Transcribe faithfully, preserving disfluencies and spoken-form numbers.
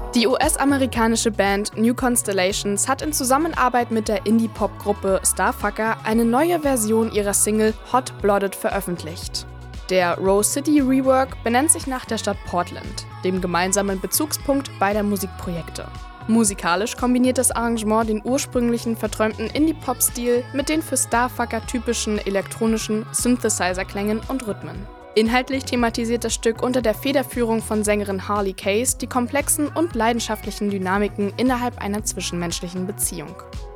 Die U S-amerikanische Band New Constellations hat in Zusammenarbeit mit der Indie-Pop-Gruppe Starfucker eine neue Version ihrer Single Hot Blooded veröffentlicht. Der Rose City Rework benennt sich nach der Stadt Portland, dem gemeinsamen Bezugspunkt beider Musikprojekte. Musikalisch kombiniert das Arrangement den ursprünglichen verträumten Indie-Pop-Stil mit den für Starfucker typischen elektronischen Synthesizer-Klängen und Rhythmen. Inhaltlich thematisiert das Stück unter der Federführung von Sängerin Harley Case die komplexen und leidenschaftlichen Dynamiken innerhalb einer zwischenmenschlichen Beziehung.